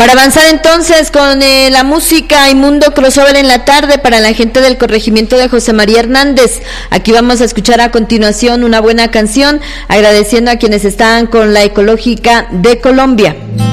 Para avanzar entonces con la música y Mundo Crossover en la tarde para la gente del corregimiento de José María Hernández. Aquí vamos a escuchar a continuación una buena canción, agradeciendo a quienes están con la Ecológica de Colombia.